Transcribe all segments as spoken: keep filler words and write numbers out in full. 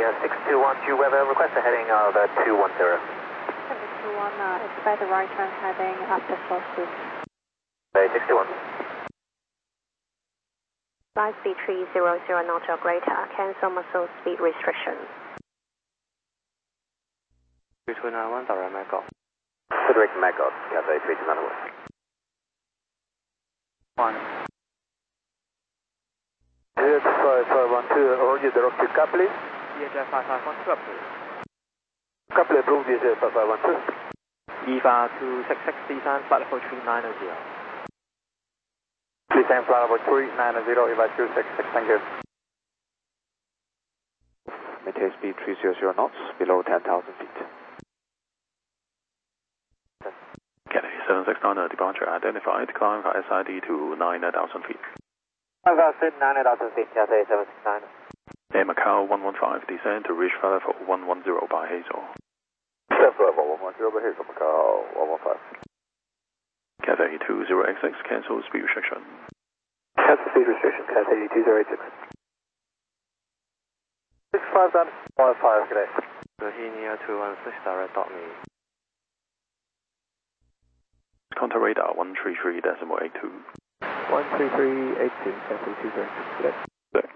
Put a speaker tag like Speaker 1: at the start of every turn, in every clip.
Speaker 1: uh, six two one, due weather, request a heading of uh, two one zero.
Speaker 2: six two one, uh, expect the right turn heading after slow speed.
Speaker 1: Okay, six two one.
Speaker 3: Flight speed three hundred knots or greater, cancel muscle speed restriction.
Speaker 1: three two nine one, direct Magog. Direct Magog, Cathay three two nine one. One. Here's five five one two, Roger, direct to Copley. D H F five five one two, approved. Copley, approved, D H F five five one two. E V A two six six, descend flight level three nine zero. Descend flight level three nine zero, E V A two six six, thank you. Maintain speed three hundred knots, below ten thousand feet.
Speaker 4: Cathay seven six nine, departure identified, climb for S I D to nine thousand feet.
Speaker 1: I've got nine thousand feet, Cathay seven six nine.
Speaker 4: Air Macau one one five, descend to reach flight level one one zero by Hazel.
Speaker 1: Step level one one zero by Hazel, Macau one one five.
Speaker 4: Cathay two zero eight six, cancel speed restriction.
Speaker 1: Cancel speed restriction, Cathay two zero eight six. six five done, one five, good day. Virginia two one six, direct dot me.
Speaker 4: Contact radar one three three decimal eight two.
Speaker 1: one three three eight two, Cathay two zero eight six, good day.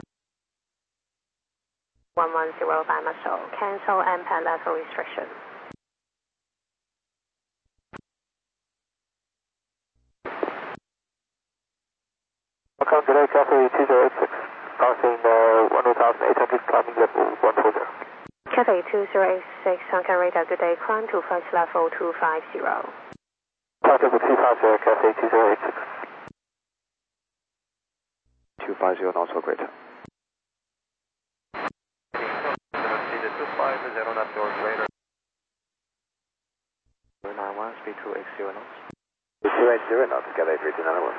Speaker 3: one one zero by muscle, cancel and pad level restriction.
Speaker 1: Macau, good day, Cathay two zero eight six, passing uh, one thousand eight hundred, climbing level one four zero.
Speaker 3: Cathay two zero eight six, Sunken radar, good day, climb to flight level two five zero.
Speaker 1: Flight level two five zero, Cathay two zero eight six.
Speaker 4: two five zero knots or greater.
Speaker 1: two five zero knots or greater. two nine one, speed two eight zero knots. two eight zero knots, Cathay three two nine one.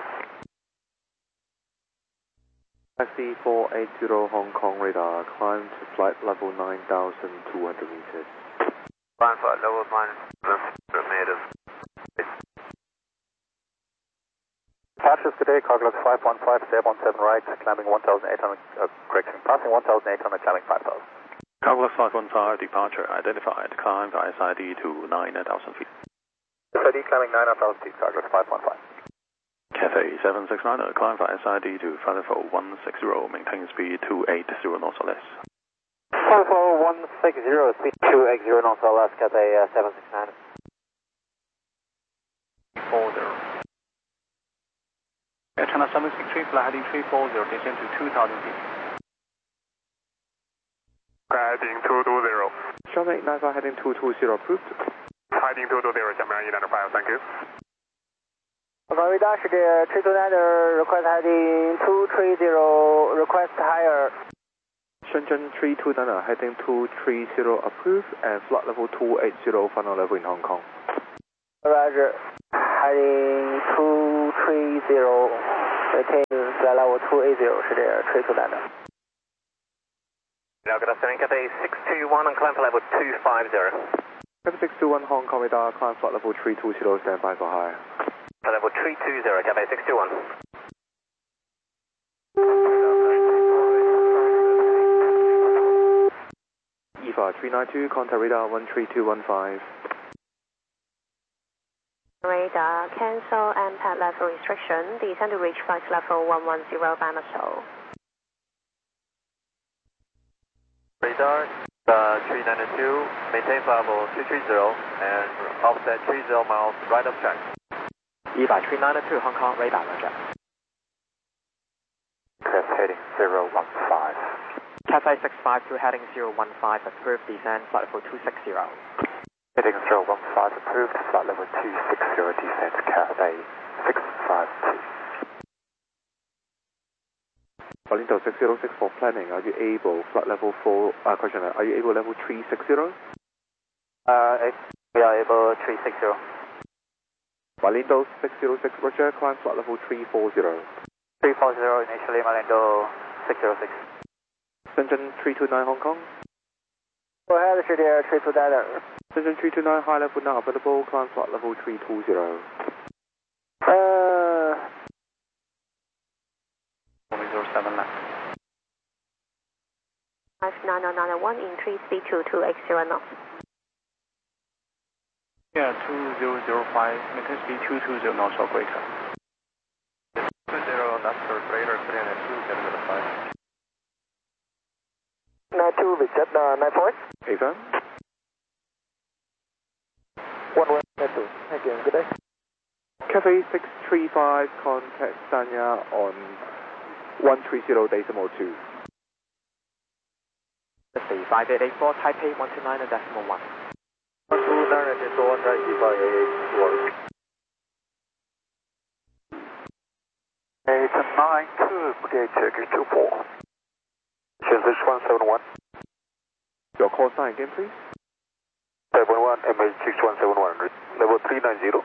Speaker 5: Taxi four eight zero Hong Kong radar, climb to flight level nine thousand two hundred meters.
Speaker 1: Climb flight level minus meters. Departures today, Carglass five one five, stay one seven right, climbing one thousand eight hundred, uh, correction, passing one thousand eight hundred, climbing five thousand.
Speaker 4: Carglass five one five, departure identified, climb for S I D to nine thousand feet.
Speaker 1: S I D climbing nine thousand feet, Carglass five one five.
Speaker 4: Cathay seven six nine, climb for S I D to flight level one six zero, maintain speed two eight zero knots or less.
Speaker 1: Flight level one six zero, speed two eight zero knots or less, Cathay uh, seven six nine. four zero.
Speaker 6: Air China seven six three, flight heading three four zero, descend to two thousand feet.
Speaker 7: Heading two two zero.
Speaker 5: Shanghai nine five heading two two zero, approved.
Speaker 7: Heading two two zero, Xiamen one nine five, thank you.
Speaker 1: Okay, radar是这three two nine request heading two three zero, request higher.
Speaker 5: Shenzhen three two nine heading two three zero, approved, and flight level two eight zero, final level in Hong Kong.
Speaker 1: Roger, heading two three zero, maintain flight level two eight zero是这three two nine。Now good afternoon, Cathay six two one and climb for level two five zero.
Speaker 5: Cathay six two one Hong Kong radar, climb flight level three two zero, stand by for higher.
Speaker 1: Flight level three two zero, Cathay six two one.
Speaker 5: E V A three nine two, contact radar one three two one five.
Speaker 3: Radar, cancel and pad level restriction, descend to reach flight level one one zero by muscle.
Speaker 1: Radar, uh, three nine two, maintain flight level two three zero and offset three zero miles right of track. E V A three nine two, Hong Kong radar, roger. Crest heading zero one five. Cathay six five two heading zero one five, approved, descend flight level two six zero. Heading zero one five, approved, flight level two six zero, descend Cathay six five two.
Speaker 5: Orlando six zero six for planning, are you able, flight level four, uh, question, are you able level three six zero?
Speaker 1: Uh, we are able three six zero.
Speaker 5: Orlando six zero six, roger, climb flight level three four zero.
Speaker 1: three four zero, initially Orlando six zero six.
Speaker 5: Shenzhen three two nine Hong Kong.
Speaker 1: Go ahead,是这three two nine.
Speaker 5: Shenzhen three two nine, high level now available, climb flight level three two zero.
Speaker 1: Uh,
Speaker 6: zero seven left.
Speaker 3: five nine zero nine one, increase speed to two eight zero knots.
Speaker 6: Yeah, two zero zero five, maintain speed two two zero knots or greater.
Speaker 1: two zero knots or greater, clear at two seven zero five.
Speaker 8: nine two, reset uh, nine four.
Speaker 5: Affirm.
Speaker 8: one one nine two. Thank you. Good day.
Speaker 5: Cafe six three five, contact Sanya on one three zero decimal two.
Speaker 1: Let's see, five eight eight four, Taipei one two nine decimal one.
Speaker 8: one two nine decimal one, five eight eight four.
Speaker 7: Eight nine two, okay, check it two four. Transition one seven one.
Speaker 5: Your call sign again, please.
Speaker 7: seven one, M H six one seven one, level three nine zero.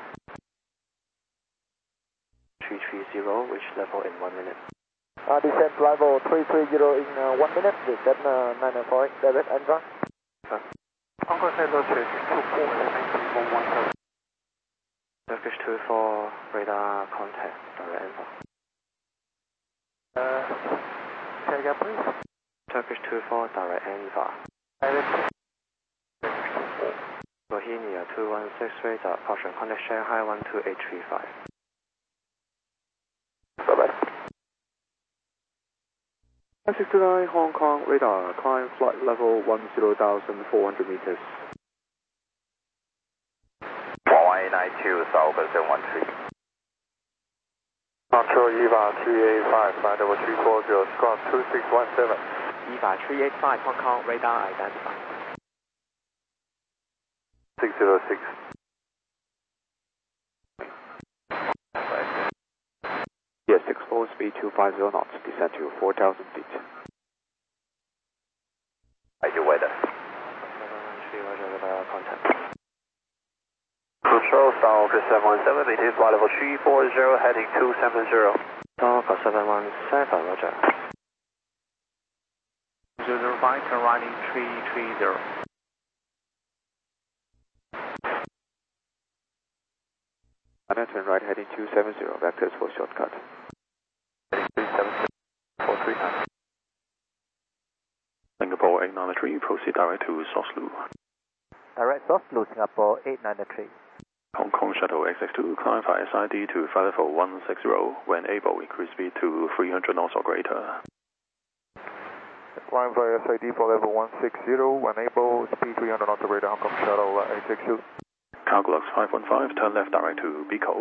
Speaker 1: three three zero, which level in one minute?
Speaker 8: Uh, descent level three three zero in uh, one minute. Descent uh, nine nine four, direct and run.
Speaker 7: Hong Kong Central check two four, M H six one one seven.
Speaker 1: Turkish two four, radar contact, direct info.
Speaker 7: Uh, say again, please.
Speaker 1: Turkish two four, direct info.
Speaker 7: Direct.
Speaker 1: Bohemia two one six, radar, partial contact Shanghai one two eight three five.
Speaker 7: Bye-bye.
Speaker 5: one six two nine, Hong Kong, radar, climb flight level one zero thousand four hundred meters.
Speaker 7: one one eight nine two, Southwest seven one three. Control E V A three eight five, flight level three four zero, squawk two six one seven.
Speaker 1: E V A three eight five, Hong Kong, radar identified.
Speaker 7: six zero six.
Speaker 5: Yes, six four, speed two five zero knots, descend to four thousand feet.
Speaker 7: Are you weather?
Speaker 1: Contact.
Speaker 7: Control Southwest seven one seven, maintain flight level three four zero, heading two seven zero.
Speaker 1: Southwest seven one seven, roger.
Speaker 6: zero zero five, turn right in three three zero.
Speaker 5: And then turn right heading two seven zero, vectors for shortcut.
Speaker 7: Heading three seven zero, four three nine.
Speaker 4: Singapore eight nine three, proceed direct to Soslu.
Speaker 8: Direct source, Singapore eight nine three.
Speaker 4: Hong Kong Shuttle X X two, climb via S I D to flight level one six zero. When able, increase speed to three hundred knots or greater.
Speaker 7: Climb via S I D for level one six zero, when able, speed three hundred knots or greater, Hong Kong Shuttle X X two.
Speaker 4: Cargolux five one five, turn left direct to Bico.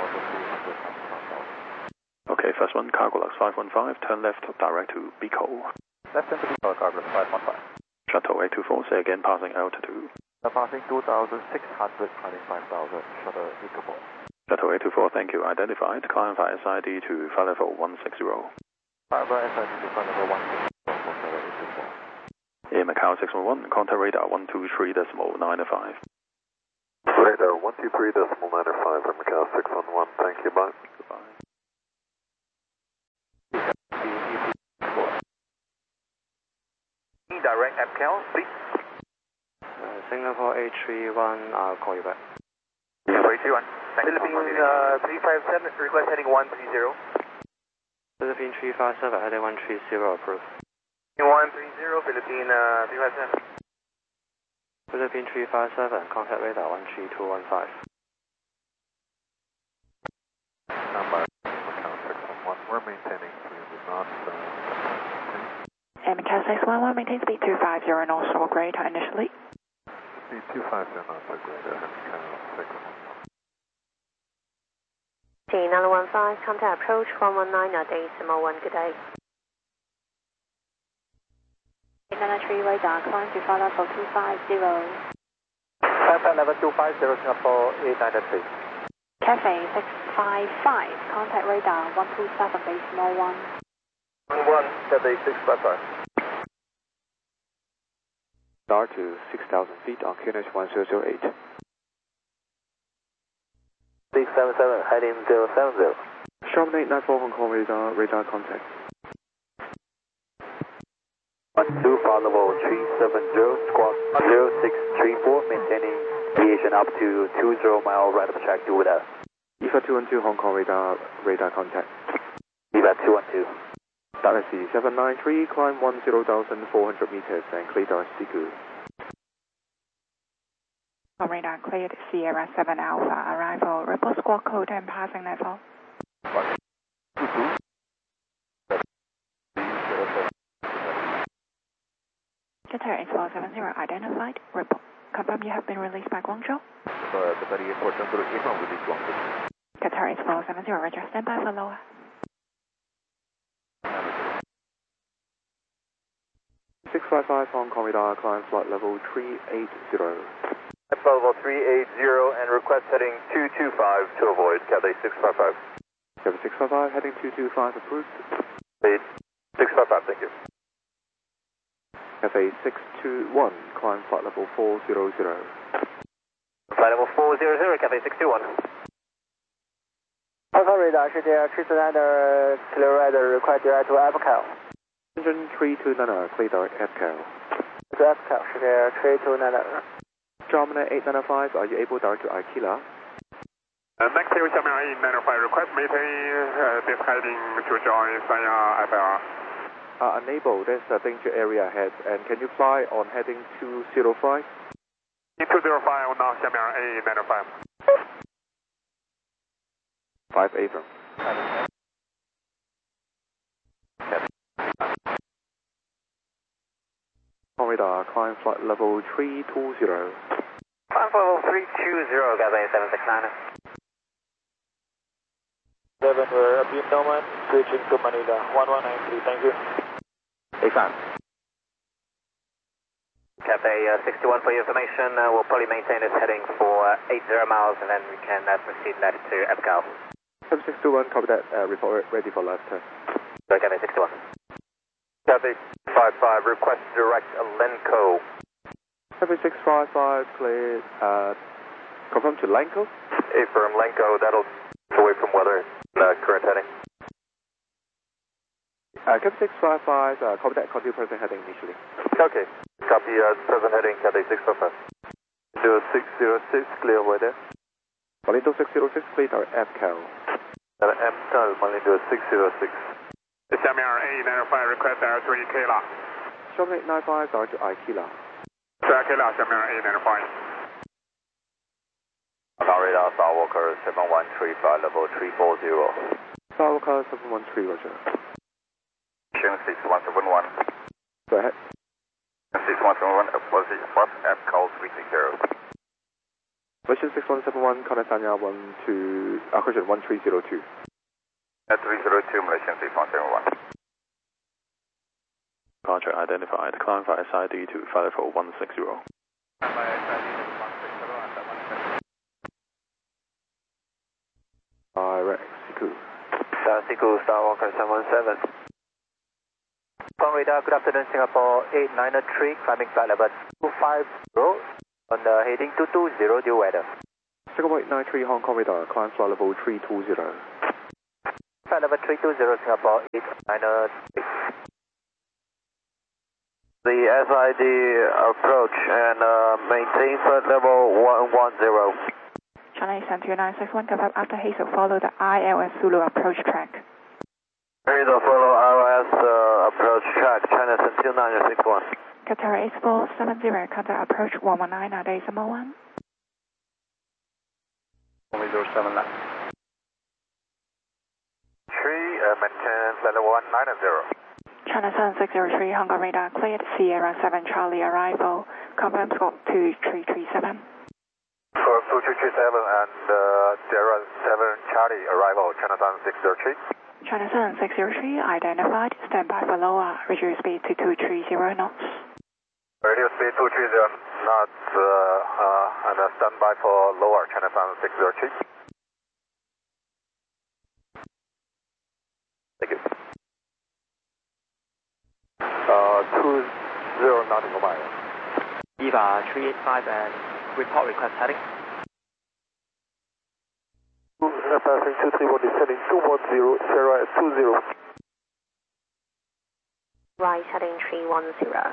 Speaker 4: Okay, first one, Cargolux five one five, turn left direct to Bico.
Speaker 7: Left into Bico, Cargolux five one five.
Speaker 4: Shuttle eight two four, say again, passing altitude.
Speaker 7: Uh, passing two thousand six hundred, climbing five thousand, shuttle Bico.
Speaker 4: Shuttle eight two four, thank you, identified. Climb via S I D to flight level one six zero.
Speaker 7: Climb via S I D to flight level one six zero for shuttle eight two four.
Speaker 4: Air Macau six one one, contact radar one two three decimal nine five.
Speaker 7: Radar one two three decimal nine five from Macau six one one, thank you, bye.
Speaker 4: Goodbye.
Speaker 7: Direct M C A L, please.
Speaker 1: Uh, Singapore eight three one, I'll call you back.
Speaker 7: eight three one. Philippine uh, three five seven, request heading one three zero.
Speaker 1: Philippine three five seven, heading one three zero, approved.
Speaker 7: one three zero, Philippine uh, three five seven.
Speaker 1: Philippine three five seven, contact radar one three two one five.
Speaker 7: Number Macau six one one, we're maintaining three hundred knots. Uh,
Speaker 2: And Macau six one one, maintain speed two five zero knots or greater initially.
Speaker 7: speed two five zero knots or greater, Macau six one one.
Speaker 3: G nine one five, contact approach one one nine decimal one, good day.
Speaker 2: eight nine three radar, climb to flight level two five zero.
Speaker 8: Flight level two five zero, Singapore eight nine three.
Speaker 2: Cafe six five five, contact radar one two seven decimal one.
Speaker 7: one one, Cathay six five five.
Speaker 5: Start to six thousand feet on Q N H one zero zero eight.
Speaker 8: six seven seven, heading zero seven zero.
Speaker 5: Sharp eight nine four, Hong Kong radar, radar contact.
Speaker 8: one two, flight level three seven zero, squawk zero six three four, maintaining deviation up to two zero mile right of track due with us.
Speaker 5: E V A two one two, Hong Kong radar, radar contact.
Speaker 8: E V A two one two.
Speaker 5: Galaxy seven nine three, climb one zero thousand four hundred meters and clear Siku.
Speaker 9: Radar cleared Sierra seven Alpha, arrival, report squawk code and passing level. Qatar eight four seven zero identified, report. Confirm you have been released by Guangzhou.
Speaker 7: Qatar eight four seven zero, inbound release Guangzhou.
Speaker 9: Qatar eight four seven zero, roger, stand by for lower.
Speaker 5: six five five Hong Kong radar, climb flight level three eight zero.
Speaker 8: Level three eight zero and request heading two two five to avoid Cathay six five five.
Speaker 5: Cathay six five five, heading two two five approved.
Speaker 8: Lead six five five, thank you.
Speaker 5: Cathay six two one, climb flight level four zero zero.
Speaker 8: Flight level four zero zero, Cathay six two one. Hong Kong radar,是这three two nine clear radar, request direct to A P C A L.
Speaker 5: Engine three two nine, clear direct A P C A L.
Speaker 8: To A P C A L,是这three two nine.
Speaker 5: German eight nine five, are you able direct to Aquila?
Speaker 6: Uh, next year, Xiamen eight nine five, request maintain uh, this heading to join Sanya F L R.
Speaker 5: Uh, unable, there's a danger area ahead, and can you fly on heading two zero five?
Speaker 6: two zero five, now Xiamen eight nine five.
Speaker 5: five Abram. Radar, climb flight level three two zero.
Speaker 8: Climb level three two zero, Cathay seven six nine. seven, we're up in Norman, switching to Manila, one one nine three, thank you.
Speaker 5: A FAM.
Speaker 8: Cathay uh, sixty-one for your information, uh, we'll probably maintain this heading for uh, eighty miles and then we can uh, proceed that to A P C A L.
Speaker 5: seven six two one, copy that, uh, report ready for left turn.
Speaker 8: So Cathay sixty-one. Cathay five five, request direct Lenco.
Speaker 5: Cathay six five five, clear, uh, confirm to Lenco?
Speaker 8: Affirm Lenco, that'll away from weather, uh, current heading.
Speaker 5: Uh, Cathay six five five, uh, copy that, continue present heading initially.
Speaker 8: Okay, copy uh, present heading, Cathay six five five. Do six zero six, clear weather.
Speaker 5: Malindo six zero six, clear our F C A L.
Speaker 8: And M T A L, Malindo six zero six.
Speaker 6: Xiamen eight nine five, request R three Kayla.
Speaker 5: Xiamen eight nine five, direct to Aquila.
Speaker 6: Kayla, Xiamen eight nine five.
Speaker 8: Hong Kong radar, Starwalker seven one three, flight level three four zero.
Speaker 5: Starwalker seven one three, roger.
Speaker 8: six one seven one.
Speaker 5: Go ahead.
Speaker 8: six one seven one, apology, what's F C A L three six zero?
Speaker 5: Version six one seven one, contact Sanya one two, uh, question one three zero two.
Speaker 8: At three zero two, Malaysian six one seven one.
Speaker 4: Departure identified, climb via S I D to five four one six zero.
Speaker 5: Direct, Siku.
Speaker 8: Uh, Siku, Starwalker seven one seven. Hong Kong radar, good afternoon, Singapore eight nine three, climbing flight level two five zero, on the heading two two zero, due weather.
Speaker 5: Singapore eight nine three, Hong Kong radar, climb flight level three two zero.
Speaker 8: Flight level three two zero, Singapore eight nine three. The S I D approach and uh, maintain flight level one one zero.
Speaker 9: China Eastern two nine six one, confirm after Hazel, follow the I L S Zulu approach track.
Speaker 8: Hazel, follow I L S uh, approach track, China Eastern two nine six one.
Speaker 9: Qatar eight four seven zero, contact approach one one nine, nine decimal one.
Speaker 8: one zero seven left. three, uh, maintain flight level one nine zero.
Speaker 9: China seven six zero three, Hong Kong radar cleared, Sierra seven Charlie arrival, confirm squawk two three three seven.
Speaker 8: For two three three seven and uh, Sierra seven Charlie arrival, China seven six zero three.
Speaker 9: China seven six zero three identified, stand by for lower, reduce speed to two three zero knots.
Speaker 8: Radio speed two three zero knots uh, uh, and uh, stand by for lower, China seven six zero three. Thank you. Uh, two zero nautical mile.
Speaker 1: Eva three eight five and report request heading.
Speaker 8: F I two three one is heading two one zero, Sierra at two zero.
Speaker 3: Right, heading three one zero.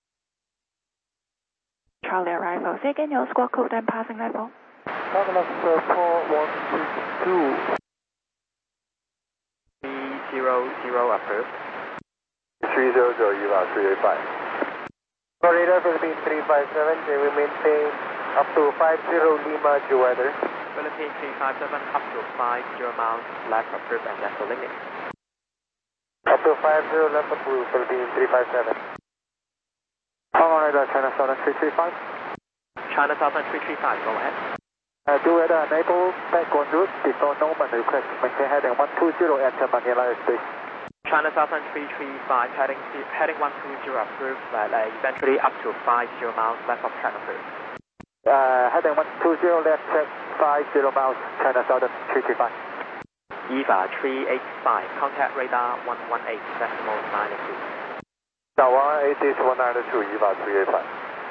Speaker 9: Charlie arrival, say again your squawk code and passing level.
Speaker 8: Douglas uh, four one six two.
Speaker 1: three zero zero approved.
Speaker 7: three zero zero, U V A three eight five.
Speaker 8: Florida, Philippine three five seven, can we maintain up to five zero Lima due weather?
Speaker 1: Philippine three five seven, up to five zero miles, left approved and that's the limit.
Speaker 8: Up to five zero left approved, Philippine three five seven.
Speaker 5: Hong Kong radar, China Southern three three five.
Speaker 1: China Southern three three five, go ahead.
Speaker 5: Uh, due weather, enable back on route before Norman request, maintain heading one two zero at Manila Airspace.
Speaker 1: China Southern three three five, heading heading one two zero approved, but uh, eventually up to five zero miles, left of track approved.
Speaker 5: Uh, heading one two zero left check five zero miles, China Southern three three five.
Speaker 1: E V A three eight five, contact radar one one eight, decimal nine two.
Speaker 7: Now one eight is one nine two, E V A three eight five.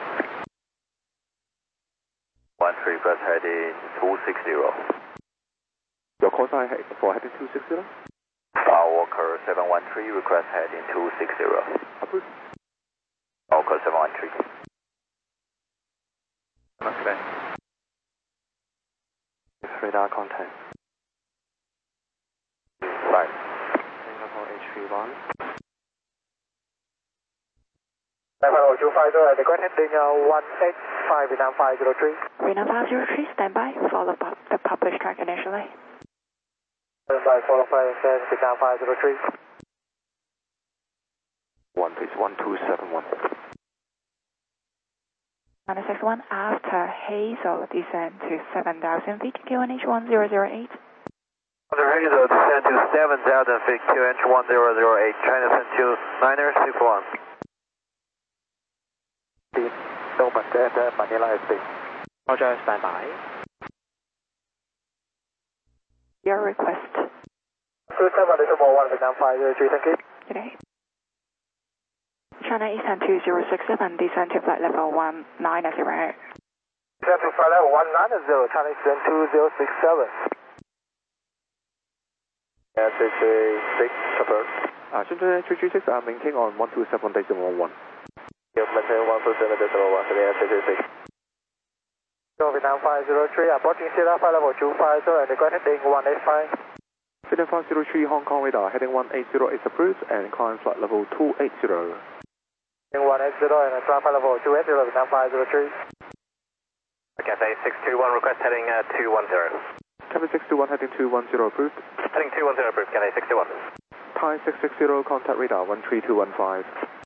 Speaker 7: one three, press heading two six zero.
Speaker 5: Your call sign for heading two six zero?
Speaker 7: Star Walker seven one three, request heading two six zero.
Speaker 5: Approved.
Speaker 7: Walker seven one three.
Speaker 5: Okay. Radar contact.
Speaker 7: Right.
Speaker 5: Singapore H three one.
Speaker 8: Hello, two five zero, request heading uh, one eight five, Vietnam five zero three.
Speaker 9: Vietnam five zero three, stand by, follow up the published track initially.
Speaker 8: Five four five seven, Vietnam five zero three.
Speaker 5: One please, one two seven one.
Speaker 9: nine six one, after Hazel, descend to seven thousand feet, Q N H one zero zero eight.
Speaker 8: Under Hazel, descend to seven thousand feet, Q N H one zero zero eight, China send to niner six one.
Speaker 5: Norman at uh, Manila Airspace.
Speaker 1: Roger, stand by.
Speaker 9: Your request.
Speaker 8: two seven, decimal one, Vietnam five zero three, thank you.
Speaker 9: Today. China Eastern two zero six seven, descend to flight level one nine zero.
Speaker 8: Descend to flight level one nine zero, China Eastern two zero six seven.
Speaker 5: Yeah, three three six, confirm. Uh, Shenzhen three three six, uh, maintain on one two seven decimal one.
Speaker 8: Yep, maintain one two seven decimal one, today three three six. So Vietnam five zero three, approaching Sierra flight level two five zero, and request heading one eight five.
Speaker 5: Vietnam five zero three, Hong Kong radar, heading one eight zero is approved, and climb flight level two eight zero.
Speaker 8: Heading one eight zero, and climb flight level two eight zero, Vietnam five zero three. Cathay six two one, request heading uh, two one zero.
Speaker 5: Cathay six two one, heading two one zero approved.
Speaker 8: Heading two one zero approved, Cathay six two one.
Speaker 5: Thai six six zero, contact radar one three two one five.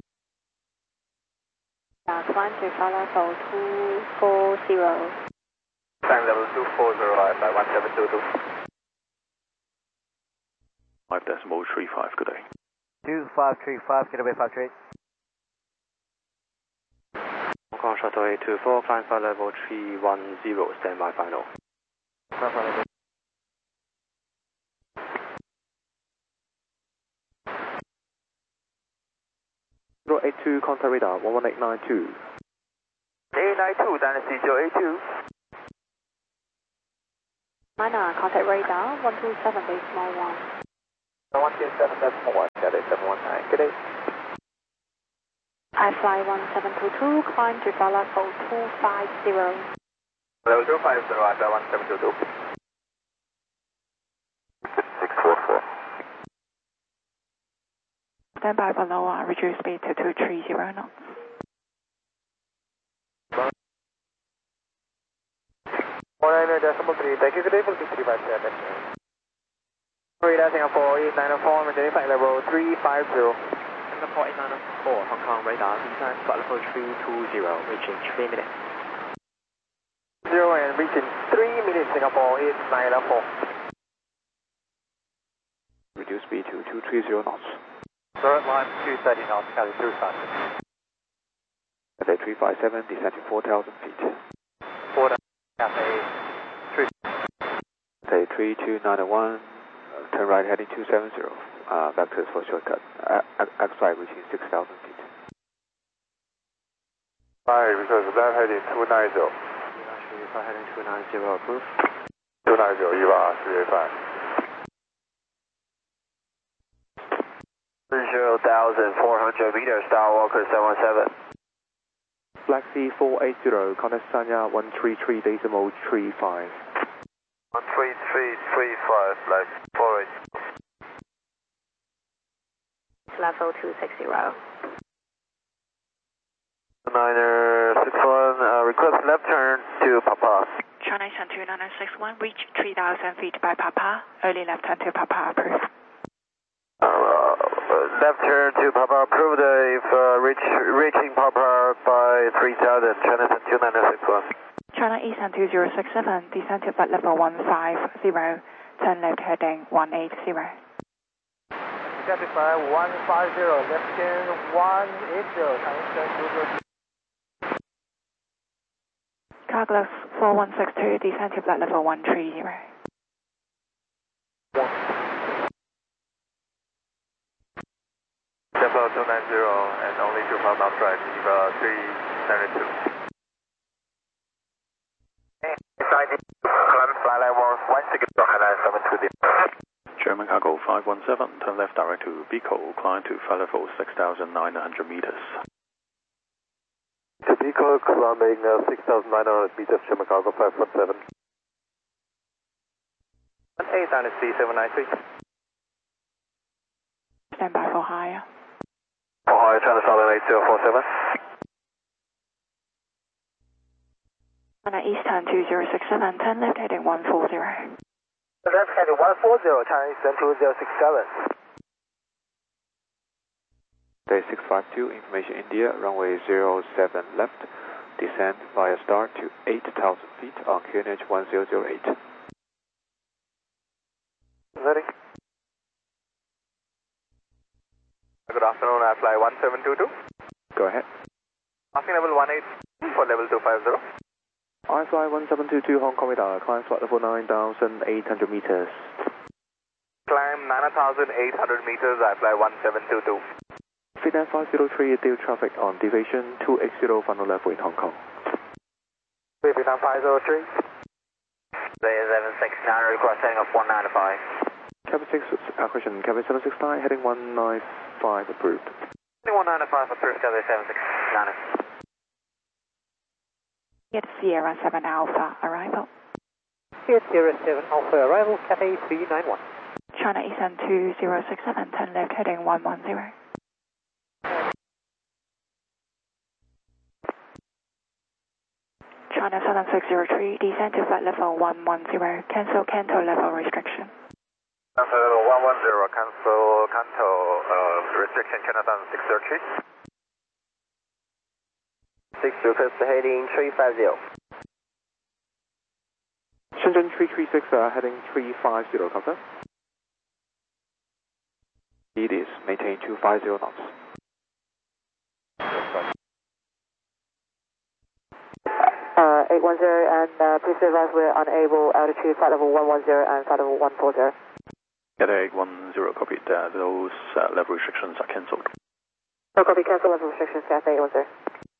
Speaker 2: Uh, climb to flight level two four zero.
Speaker 8: Time level two four zero, flight one seven two two.
Speaker 4: five decimal three five, good day.
Speaker 8: two five three five, getaway five three eight.
Speaker 5: Hong Kong Shuttle eight two four, climb flight level three one zero, standby final. zero eight two, contact radar one one eight nine two.
Speaker 8: eight nine two, Dynasty zero eight two.
Speaker 2: China, contact radar one two seven decimal one.
Speaker 8: one two seven decimal one, Cathay seven one nine, good day.
Speaker 2: I fly one seven two two, climb to flight level two five zero.
Speaker 8: Level two five zero, I fly one seven two two.
Speaker 7: six four four.
Speaker 9: Stand by below, uh, reduce speed to two three zero knots.
Speaker 8: one nine decimal three, thank you, good day, Philippine three five seven. Radar Singapore eight nine four, maintaining flight level three five zero.
Speaker 1: Singapore eight nine four, Hong Kong radar, descend flight level three two zero, reaching three minutes.
Speaker 8: Zero and reaching three minutes, Singapore eight nine four.
Speaker 5: Reduce speed to two three zero knots.
Speaker 8: Current line two thirty knots, Cathay three five seven.
Speaker 5: Cathay three five seven, descending four thousand feet.
Speaker 8: four Cathay three.
Speaker 5: Cathay three two nine one, uh, turn right heading two seven zero. Uh, vectors for shortcut. Uh, X-flight reaching six thousand feet.
Speaker 7: Five, because left heading two nine zero.
Speaker 5: Flight heading two nine zero approved.
Speaker 7: two nine zero, U V A three eight five.
Speaker 8: zero thousand four hundred meters, Star Walker seven one seven.
Speaker 5: Black Sea four eight zero, contact Sanya one three three decimal three five.
Speaker 8: one three three three five, Black four eight.
Speaker 3: level two sixty.
Speaker 8: niner six one, uh, request left turn to Papa.
Speaker 9: China Eastern two nine six one, reach three thousand feet by Papa. Early left turn to Papa approved.
Speaker 8: Uh, left turn to Papa approved uh, if uh, reach, reaching Papa by three thousand, China Eastern two nine six one.
Speaker 9: China Eastern two zero six seven, descend to flight level one five zero, turn left heading one eight zero.
Speaker 8: Capify one five zero, left turn one eight zero, China Eastern two zero six.
Speaker 9: Carglass four one six two, descend to flight level one three zero.
Speaker 7: Level two nine zero and only two pound outside, level three nine two.
Speaker 4: German cargo five one seven, turn left direct to Pico, climb to flight level six thousand nine hundred meters.
Speaker 6: To Pico, climbing uh, six thousand nine hundred meters, German cargo five one seven.
Speaker 8: eight Dynasty seven nine three.
Speaker 9: Stand by for higher.
Speaker 8: For higher, China Southern eight zero four seven.
Speaker 9: China Eastern two zero six seven, turn left heading one four zero.
Speaker 8: Left heading one four zero, China Eastern two zero six seven.
Speaker 5: Day six five two, information India, runway zero seven left, descend via star to eight thousand feet on Q N H one zero zero eight.
Speaker 8: Ready. Good afternoon, I fly one seven two two.
Speaker 5: Go ahead.
Speaker 8: Passing level one eight for level two five zero.
Speaker 6: I fly one seven two two Hong Kong radar, climb flight level nine thousand eight hundred meters.
Speaker 8: Climb nine thousand eight hundred meters, I fly one seven two two.
Speaker 6: Vietnam five zero three, deal traffic on deviation two eight zero, final level in Hong Kong.
Speaker 8: Vietnam five zero three. seven six nine, request heading of one nine five.
Speaker 6: Cabin six, uh, question, cabin seven six nine, heading one nine five approved.
Speaker 8: Heading one nine five approved, cabin seven six nine.
Speaker 9: Get Sierra seven Alpha, arrival.
Speaker 8: Sierra seven Alpha, arrival, Cathay three nine one.
Speaker 9: China Eastern two zero six seven, turn left heading one one zero. China Southern six zero three, descend to flight level one one zero, cancel Canto level restriction.
Speaker 7: Cancel level one one zero, cancel Canto uh, restriction, China Southern six zero three.
Speaker 8: six request heading three five zero.
Speaker 6: Shenzhen three three six, uh, heading three five zero, confirm.
Speaker 5: Speed is maintain two five zero knots.
Speaker 10: Uh, eight one zero, and uh, please advise we're unable altitude flight level one one zero and flight level one four zero.
Speaker 4: Cathay eight one zero, copied. Uh, those uh, level restrictions are cancelled.
Speaker 10: No copy, cancel level restrictions, Cathay eight one zero.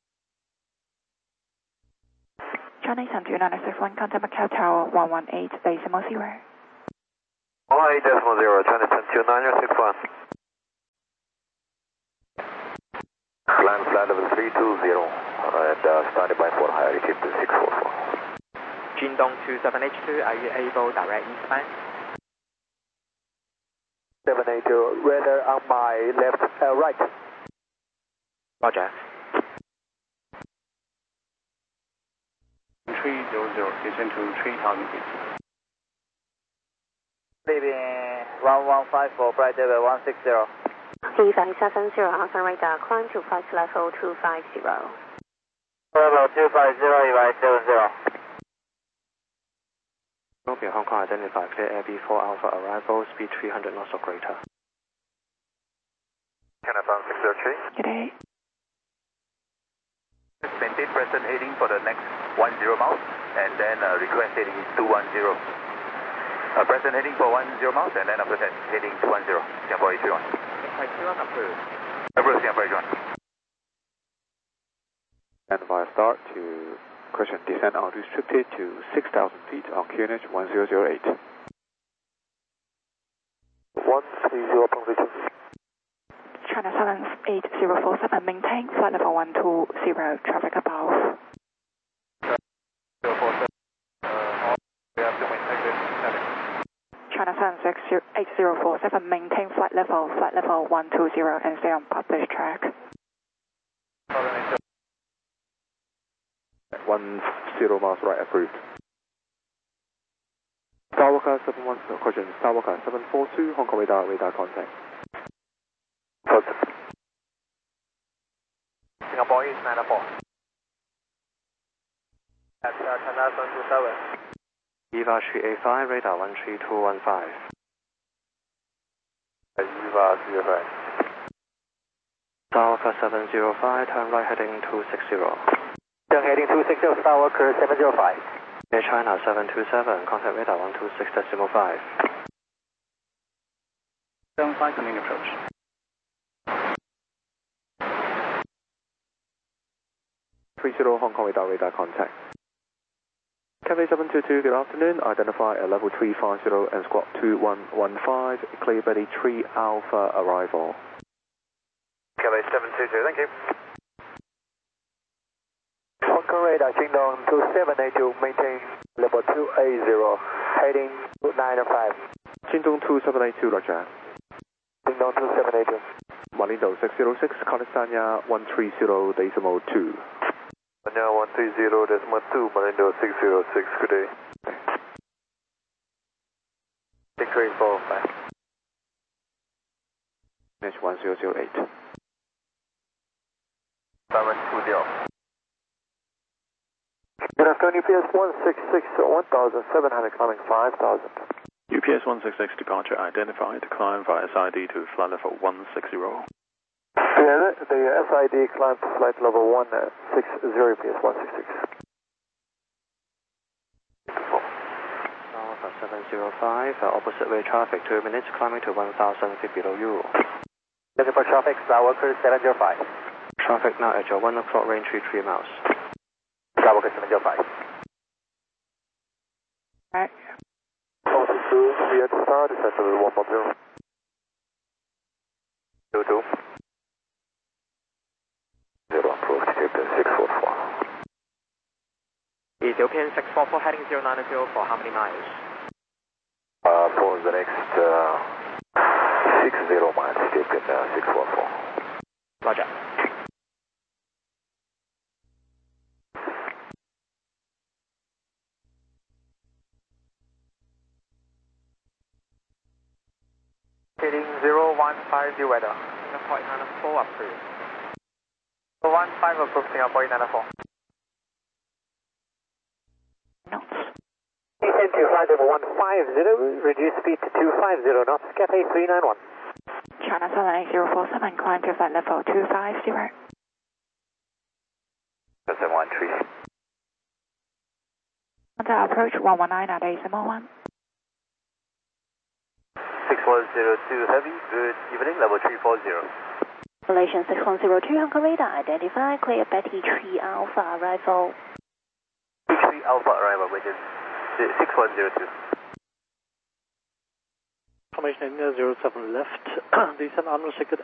Speaker 9: China Eastern two nine six one, contact Macau Tower one one eight, decimal zero.
Speaker 8: one eight decimal zero, China Eastern two nine six one.
Speaker 7: Climb flight level three two zero and uh, started by four high altitude to six four four.
Speaker 1: Jindong two seven H two, are you able direct eastbound?
Speaker 8: seven eight zero, radar on my left, uh, right.
Speaker 1: Roger.
Speaker 4: three zero zero, descend to three thousand feet.
Speaker 8: Leaving one one five for flight level one six zero.
Speaker 3: V five seven zero, Alpha radar, climb to flight level two five zero.
Speaker 8: Level two five zero, V five seven zero.
Speaker 1: European Hong Kong identified, clear air B four Alpha arrival, speed three hundred knots or greater.
Speaker 7: China Southern six zero three.
Speaker 9: Good day.
Speaker 7: Maintain present heading for the next one zero miles and then uh, request heading is two one zero. Uh, present heading for one zero miles and then after that heading two one zero. Singapore eight three one.
Speaker 1: Approved.
Speaker 7: Approved, Singapore eight three one.
Speaker 5: And via start to question descend unrestricted to six thousand feet on Q N H one zero zero eight.
Speaker 8: one three zero, position.
Speaker 9: China Southern eight zero four seven, maintain flight level one two zero, traffic above.
Speaker 7: zero four seven. Uh, we have to maintain this setting.
Speaker 9: China China seven six eight zero four seven, maintain flight level, flight level one two zero and stay on published track.
Speaker 5: One zero miles right approved. Skywalker seven one, question, Skywalker seven four two, Hong Kong radar, radar contact.
Speaker 8: Singapore is nine four. At uh, China seven two seven.
Speaker 1: Eva three eight five, radar one three two one five.
Speaker 8: Eva three eight five.
Speaker 1: Skywalker seven zero five, turn right heading two six zero.
Speaker 8: Turn heading two six zero, Skywalker seven zero five.
Speaker 1: Air China seven two seven, contact radar one two six decimal five.
Speaker 7: seven five, coming approach.
Speaker 5: three zero Hong Kong radar, radar contact. Cathay seven two two, good afternoon. Identify a level three five zero and squawk two one one five, clear Betty three Alpha arrival.
Speaker 8: Cathay seven two two, thank you. Hong Kong radar, Qingdong two seven eight two, maintain level two eight zero, heading nine five.
Speaker 5: Qingdong two seven eight two, roger.
Speaker 8: Qingdong two seven eight two.
Speaker 5: Malindo six zero six, California one three zero decimal two.
Speaker 8: Malindo one three zero decimal two, Malindo six zero six, good day. six three four five.
Speaker 5: H one zero zero eight.
Speaker 8: seven two zero. Good afternoon, U P S one six six, one thousand seven hundred, climbing five thousand.
Speaker 4: U P S one six six departure identified, climb via S I D to flight level one six zero.
Speaker 8: Yeah, the S I D climb to flight level one six zero, U P S one six six.
Speaker 1: Alpha seven zero five, uh, opposite way traffic, two minutes, climbing to one thousand feet below you.
Speaker 8: Looking for traffic, Skywalker seven zero five.
Speaker 1: Traffic now at your one o'clock range, three three miles.
Speaker 8: Skywalker seven zero five.
Speaker 9: Right.
Speaker 8: Altitude, we at the start, is at level one one zero. two two. Zero approach, take six four four.
Speaker 1: Ethiopian six four four, heading zero nine zero for how many miles?
Speaker 8: Uh, for the next uh, six zero miles, take uh, six four four.
Speaker 1: Roger.
Speaker 8: Heading zero one five zero weather.
Speaker 1: Singapore nine four approved.
Speaker 8: one five approved, Singapore nine four.
Speaker 9: Knots.
Speaker 8: Descend to flight level one five zero, reduce speed to two five zero knots, Cathay three nine one.
Speaker 9: China seven eight zero four seven, climb to flight level two five zero.
Speaker 8: seven one three.
Speaker 9: Contact approach one one nine at decimal one.
Speaker 8: six one zero two heavy, good evening, level three four zero.
Speaker 2: Malaysian six one zero two, Hong Kong radar, identify, clear Betty three Alpha arrival.
Speaker 8: three Alpha arrival, which is six one zero two.
Speaker 11: Formation zero seven left, descend unrestricted